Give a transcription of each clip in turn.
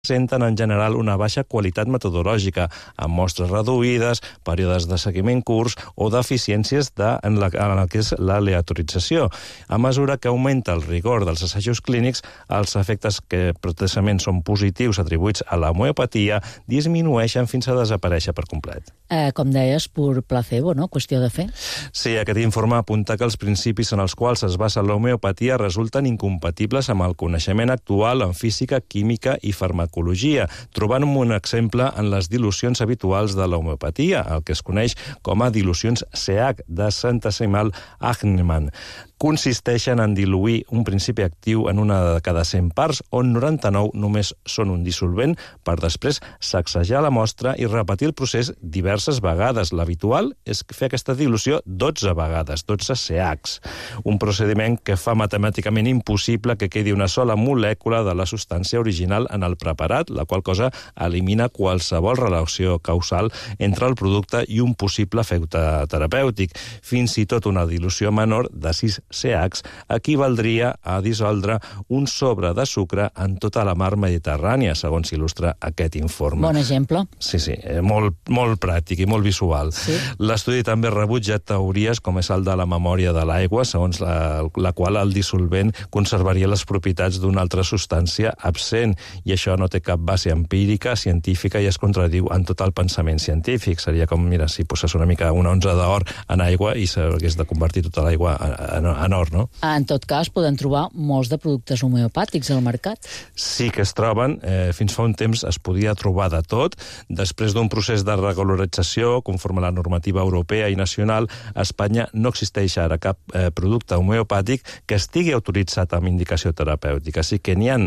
presenten en general una baixa qualitat metodològica, amb mostres reduïdes, períodes de seguiment curts o deficiències en el que és l'aleatorització. A mesura que augmenta el rigor dels assajos clínics, els efectes que precisament són positius atribuïts a l'homeopatia disminueixen fins a desaparèixer per complet. Com deies, pur placebo, no? Qüestió de fer. Sí, aquest informe apunta que els principis en els quals es basa l'homeopatia resulten incompatibles amb el coneixement actual en física, química i farmacologia, trobant un exemple en les dilucions habituals de l'homeopatia, el que es coneix com a dilucions CH de centesimal Hahnemann. Consisteixen en diluir un principi actiu en una de cada 100 parts, on 99 només són un dissolvent, per després sacsejar la mostra i repetir el procés diverses vegades. L'habitual és fer aquesta dilució 12 vegades, 12 CHs. Un procediment que fa matemàticament impossible que quedi una sola molècula de la substància original en el preparat, la qual cosa elimina qualsevol relació causal entre el producte i un possible efecte terapèutic. Fins i tot una dilució menor de 6 CHs equivaldria a dissoldre un sobre de sucre en tota la mar Mediterrània, segons il·lustra aquest informe. Bon exemple. Sí, molt pràctic i molt visual. Sí. L'estudi també rebutja teories com és el de la memòria de l'aigua, segons la qual el dissolvent conservaria les propietats d'una altra substància absent, i això no té cap base empírica, científica, i es contradiu en tot el pensament científic. Seria com, mira, si posés una mica una onça d'or en aigua i s'hagués de convertir tota l'aigua en or, no? En tot cas, poden trobar molts de productes homeopàtics al mercat. Sí que es troben. Fins fa un temps es podia trobar de tot. Després d'un procés de regularització, conforme a la normativa europea i nacional, a Espanya no existeix ara cap producte homeopàtic que estigui autoritzat amb indicació terapèutica. Així que n'hi ha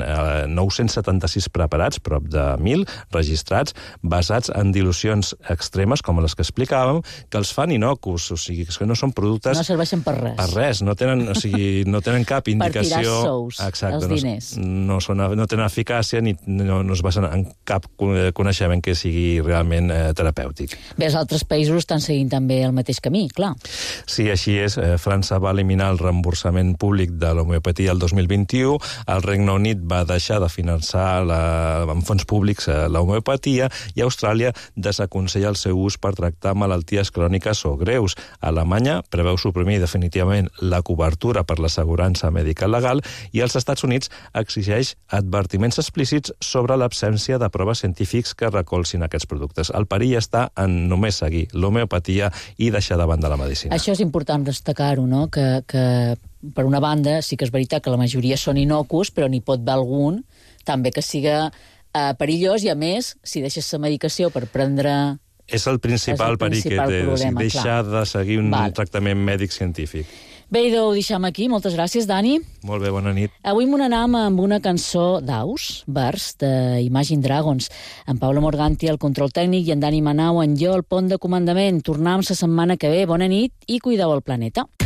976 preparats, prop de 1.000 registrats, basats en dilucions extremes, com les que explicàvem, que els fan innocus, o sigui, que no són productes... No serveixen per res. Per res, no tenen cap indicació... Per tirar sous, els diners. No tenen eficàcia ni no es basen en cap coneixement que sigui realment terapèutic. Bé, els altres països estan seguint també el mateix camí, clar. Sí, així és. França va eliminar el reemborsament públic de l'homeopatia el 2021, el Regne Unit va deixar de finançar amb fons públics l'homeopatia i Austràlia desaconsella el seu ús per tractar malalties cròniques o greus. Alemanya preveu suprimir definitivament la cobertura per l'assegurança mèdica legal i els Estats Units exigeix advertiments explícits sobre l'absència de proves científics que recolzin aquests productes. El perill està en només seguir l'homeopatia i deixar de banda la medicina. Això és important destacar-ho, no? Que per una banda sí que és veritat que la majoria són innocus, però n'hi pot haver algun també que siga perillós i, a més, si deixes la medicació per prendre... És el principal perill que té, problema, deixar de seguir un tractament mèdic científic. Bé, idò, ho deixem aquí. Moltes gràcies, Dani. Molt bé, bona nit. Avui m'ho anam amb una cançó d'Aus, Vers, de Imagine Dragons. En Paula Morganti, el control tècnic, i en Dani Manau, en jo, el pont de comandament. Tornem la setmana que ve. Bona nit i cuideu el planeta.